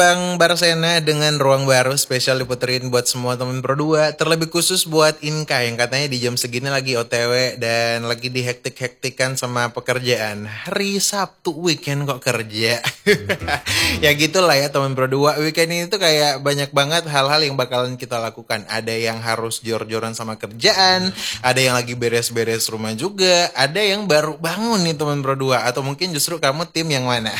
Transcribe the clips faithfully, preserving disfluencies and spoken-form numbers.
Bang Barsena dengan ruang baru spesial diputerin buat semua temen Pro dua. Terlebih khusus buat Inka yang katanya di jam segini lagi O T W dan lagi dihektik-hektikan sama pekerjaan. Hari Sabtu weekend kok kerja. Ya gitulah ya temen Pro dua. Weekend ini tuh kayak banyak banget hal-hal yang bakalan kita lakukan. Ada yang harus jor-joran sama kerjaan, ada yang lagi beres-beres rumah juga, ada yang baru bangun nih temen Pro dua. Atau mungkin justru kamu tim yang mana?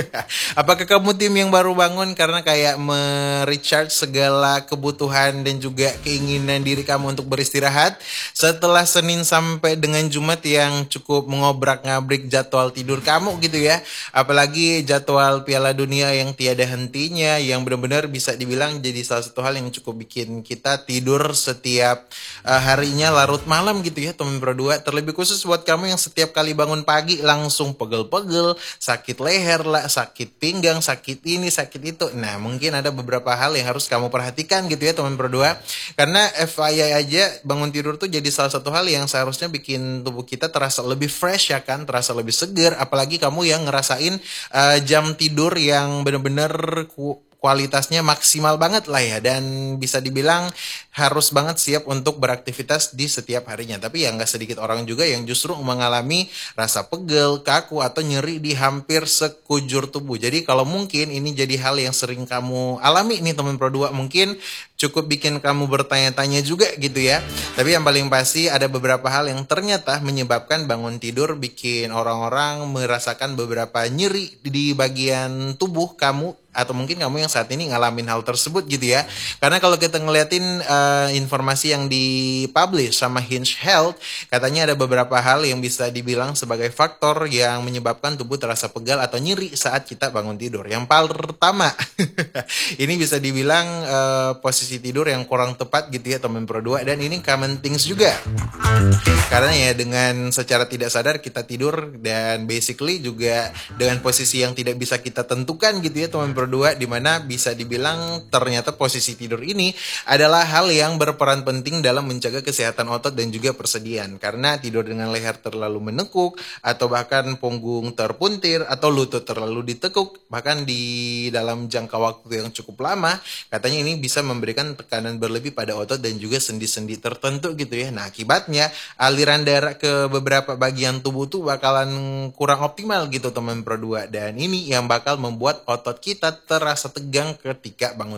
Apakah kamu tim yang baru bangun karena kayak merecharge segala kebutuhan dan juga keinginan diri kamu untuk beristirahat setelah Senin sampai dengan Jumat yang cukup mengobrak-ngabrik jadwal tidur kamu gitu ya. Apalagi jadwal Piala Dunia yang tiada hentinya, yang benar-benar bisa dibilang jadi salah satu hal yang cukup bikin kita tidur setiap uh, harinya larut malam gitu ya teman Pro dua. Terlebih khusus buat kamu yang setiap kali bangun pagi langsung pegel-pegel, sakit leher lah, sakit pinggang, sakit ini, sakit itu. Nah, mungkin ada beberapa hal yang harus kamu perhatikan gitu ya teman Pro dua. Karena F Y I aja bangun tidur tuh jadi salah satu hal yang seharusnya bikin tubuh kita terasa lebih fresh ya kan, terasa lebih segar. Apalagi kamu yang ngerasain uh, jam tidur yang bener-bener ku kualitasnya maksimal banget lah ya, dan bisa dibilang harus banget siap untuk beraktivitas di setiap harinya. Tapi ya nggak sedikit orang juga yang justru mengalami rasa pegel, kaku, atau nyeri di hampir sekujur tubuh. Jadi kalau mungkin ini jadi hal yang sering kamu alami nih teman Pro dua, mungkin cukup bikin kamu bertanya-tanya juga gitu ya. Tapi yang paling pasti ada beberapa hal yang ternyata menyebabkan bangun tidur bikin orang-orang merasakan beberapa nyeri di bagian tubuh kamu, atau mungkin kamu yang saat ini ngalamin hal tersebut gitu ya. Karena kalau kita ngeliatin uh, informasi yang dipublish sama Hinge Health, katanya ada beberapa hal yang bisa dibilang sebagai faktor yang menyebabkan tubuh terasa pegal atau nyeri saat kita bangun tidur. Yang pertama, ini bisa dibilang uh, posisi tidur yang kurang tepat gitu ya teman Pro dua, dan ini common things juga. Karena ya dengan secara tidak sadar kita tidur, dan basically juga dengan posisi yang tidak bisa kita tentukan gitu ya teman Pro dua, dimana bisa dibilang ternyata posisi tidur ini adalah hal yang berperan penting dalam menjaga kesehatan otot dan juga persediaan. Karena tidur dengan leher terlalu menekuk, atau bahkan punggung terpuntir, atau lutut terlalu ditekuk, bahkan di dalam jangka waktu yang cukup lama, katanya ini bisa memberikan tekanan berlebih pada otot dan juga sendi-sendi tertentu gitu ya. Nah, akibatnya aliran darah ke beberapa bagian tubuh tuh bakalan kurang optimal gitu teman Pro dua, dan ini yang bakal membuat otot kita terasa tegang ketika bangun